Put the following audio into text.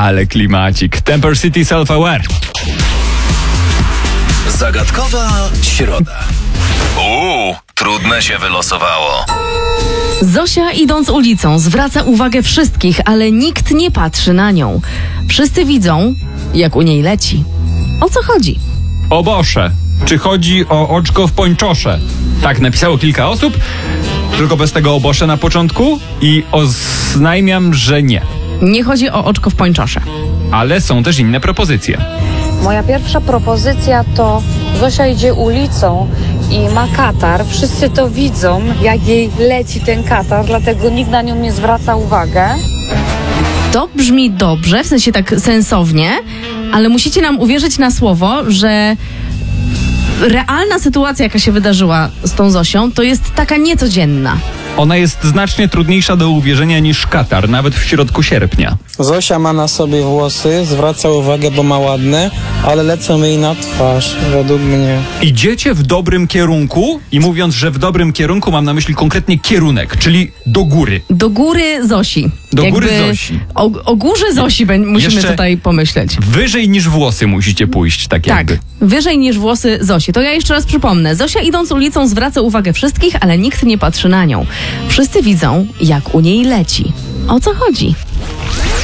Ale klimacik. Temper City Self-Aware. Zagadkowa środa. Trudne się wylosowało. Zosia, idąc ulicą, zwraca uwagę wszystkich, ale nikt nie patrzy na nią. Wszyscy widzą, jak u niej leci. O co chodzi? Obosze. Czy chodzi o oczko w pończosze? Tak napisało kilka osób, tylko bez tego obosze na początku i oznajmiam, że nie. Nie chodzi o oczko w pończosze. Ale są też inne propozycje. Moja pierwsza propozycja to Zosia idzie ulicą i ma katar. Wszyscy to widzą, jak jej leci ten katar, dlatego nikt na nią nie zwraca uwagi. To brzmi dobrze, w sensie tak sensownie, ale musicie nam uwierzyć na słowo, że realna sytuacja, jaka się wydarzyła z tą Zosią, to jest taka niecodzienna. Ona jest znacznie trudniejsza do uwierzenia niż katar, nawet w środku sierpnia. Zosia ma na sobie włosy, zwraca uwagę, bo ma ładne, ale lecą jej na twarz, według mnie. Idziecie w dobrym kierunku i mówiąc, że w dobrym kierunku mam na myśli konkretnie kierunek, czyli do góry. Do góry Zosi. Do góry Zosi. O górze Zosi musimy Jeszcze tutaj pomyśleć. Wyżej niż włosy musicie pójść, tak jakby. Wyżej niż włosy Zosi. To ja jeszcze raz przypomnę. Zosia idąc ulicą zwraca uwagę wszystkich, ale nikt nie patrzy na nią. Wszyscy widzą, jak u niej leci. O co chodzi?